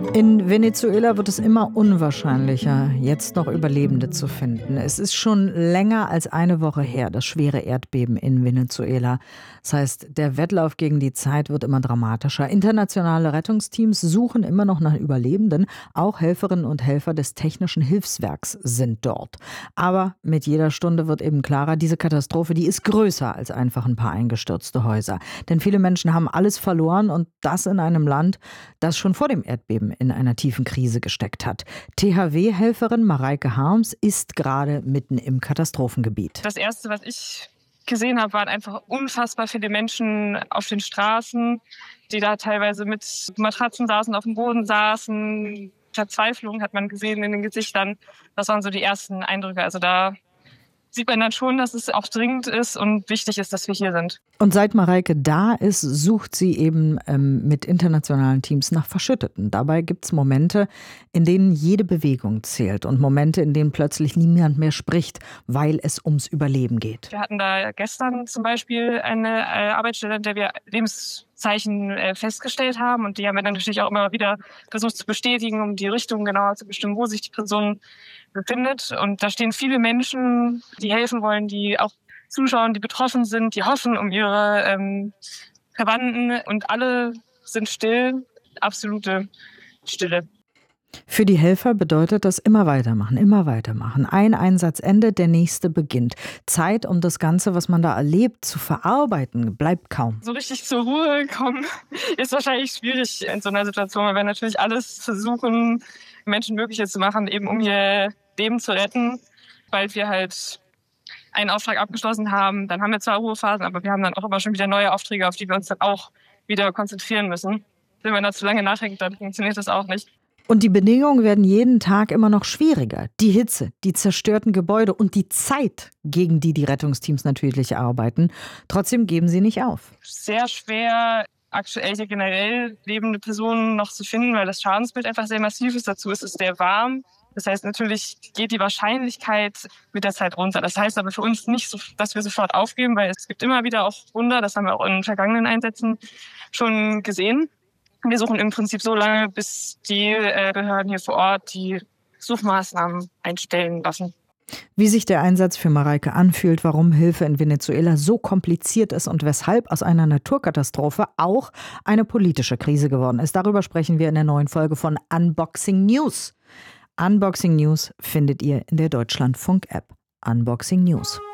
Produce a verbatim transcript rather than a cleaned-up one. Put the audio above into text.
In Venezuela wird es immer unwahrscheinlicher, jetzt noch Überlebende zu finden. Es ist schon länger als eine Woche her, das schwere Erdbeben in Venezuela. Das heißt, der Wettlauf gegen die Zeit wird immer dramatischer. Internationale Rettungsteams suchen immer noch nach Überlebenden. Auch Helferinnen und Helfer des Technischen Hilfswerks sind dort. Aber mit jeder Stunde wird eben klarer, diese Katastrophe, die ist größer als einfach ein paar eingestürzte Häuser. Denn viele Menschen haben alles verloren und das in einem Land, das schon vor dem Erdbeben in einer tiefen Krise gesteckt hat. T H W-Helferin Mareike Harms ist gerade mitten im Katastrophengebiet. Das Erste, was ich gesehen habe, waren einfach unfassbar viele Menschen auf den Straßen, die da teilweise mit Matratzen saßen, auf dem Boden saßen. Verzweiflung hat man gesehen in den Gesichtern. Das waren so die ersten Eindrücke. Also da sieht man dann schon, dass es auch dringend ist und wichtig ist, dass wir hier sind. Und seit Mareike da ist, sucht sie eben ähm, mit internationalen Teams nach Verschütteten. Dabei gibt es Momente, in denen jede Bewegung zählt und Momente, in denen plötzlich niemand mehr spricht, weil es ums Überleben geht. Wir hatten da gestern zum Beispiel eine äh, Arbeitsstelle, in der wir Lebenszeichen äh, festgestellt haben, und die haben wir dann natürlich auch immer wieder versucht zu bestätigen, um die Richtung genauer zu bestimmen, wo sich die Person befindet. Und da stehen viele Menschen, die helfen wollen, die auch zuschauen, die betroffen sind, die hoffen um ihre ähm, Verwandten, und alle sind still, absolute Stille. Für die Helfer bedeutet das immer weitermachen, immer weitermachen. Ein Einsatz endet, der nächste beginnt. Zeit, um das Ganze, was man da erlebt, zu verarbeiten, bleibt kaum. So richtig zur Ruhe kommen ist wahrscheinlich schwierig in so einer Situation, weil wir natürlich alles versuchen, Menschen Mögliches zu machen, eben um ihr Leben zu retten, weil wir halt einen Auftrag abgeschlossen haben. Dann haben wir zwar Ruhephasen, aber wir haben dann auch immer schon wieder neue Aufträge, auf die wir uns dann auch wieder konzentrieren müssen. Wenn man da zu lange nachdenkt, dann funktioniert das auch nicht. Und die Bedingungen werden jeden Tag immer noch schwieriger. Die Hitze, die zerstörten Gebäude und die Zeit, gegen die die Rettungsteams natürlich arbeiten. Trotzdem geben sie nicht auf. Sehr schwer, aktuell hier generell lebende Personen noch zu finden, weil das Schadensbild einfach sehr massiv ist. Dazu ist es sehr warm. Das heißt, natürlich geht die Wahrscheinlichkeit mit der Zeit runter. Das heißt aber für uns nicht, so, dass wir sofort aufgeben, weil es gibt immer wieder auch Wunder. Das haben wir auch in vergangenen Einsätzen schon gesehen. Wir suchen im Prinzip so lange, bis die äh, Behörden hier vor Ort die Suchmaßnahmen einstellen lassen. Wie sich der Einsatz für Mareike anfühlt, warum Hilfe in Venezuela so kompliziert ist und weshalb aus einer Naturkatastrophe auch eine politische Krise geworden ist. Darüber sprechen wir in der neuen Folge von Unboxing News. Unboxing News findet ihr in der Deutschlandfunk-App. Unboxing News.